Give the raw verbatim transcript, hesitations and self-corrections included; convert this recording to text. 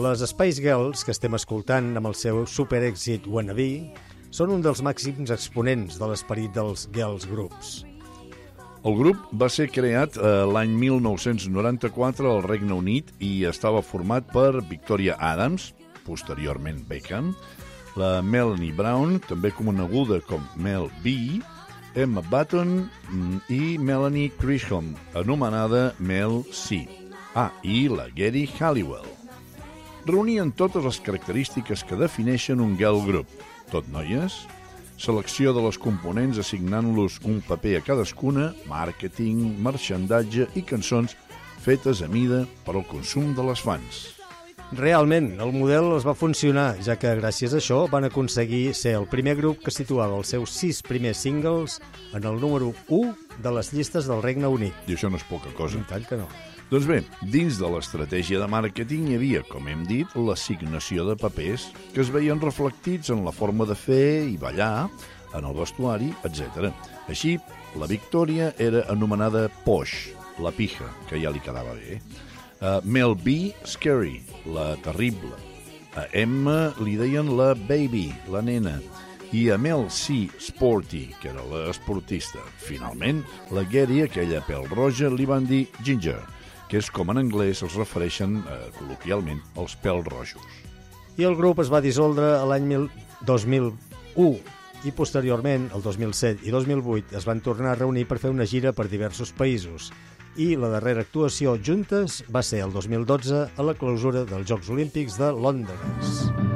Les Spice Girls, que estem escoltant amb el seu superèxit Wannabe, són un dels màxims exponents de l'esperit dels girls groups. El grup va ser creat eh, l'any mil nou-cents noranta-quatre al Regne Unit i estava format per Victoria Adams, posteriorment Beckham, la Melanie Brown, també coneguda com Mel B, Emma Button i Melanie Chisholm, anomenada Mel C. Ah, i la Geri Halliwell. Reunien totes les característiques que defineixen un girl group, tot noies, selecció de les components assignant-los un paper a cadascuna, màrqueting, marxandatge i cançons fetes a mida per al consum de les fans. Realment, el model els va funcionar, ja que gràcies a això van aconseguir ser el primer grup que situava els seus sis primers singles en el número u de les llistes del Regne Unit. I això no és poca cosa. I tant que no. Doncs bé, dins de l'estratègia de màrqueting hi havia, com hem dit, l'assignació de papers que es veien reflectits en la forma de fer i ballar, en el vestuari, etcètera. Així, la Victòria era anomenada Posh, la pija, que ja li quedava bé. Uh, Mel B, Scary, la terrible. A Emma li deien la Baby, la nena. I a Mel C, Sporty, que era l'esportista. Finalment, la Geri, aquella pèl roja, li van dir Ginger, que és com en anglès es refereixen eh, col·loquialment als pèls rojos. I el grup es va dissoldre a l'any dos mil u i posteriorment, el dos mil set i dos mil vuit, es van tornar a reunir per fer una gira per diversos països. I la darrera actuació juntes va ser el dos mil dotze a la clausura dels Jocs Olímpics de Londres.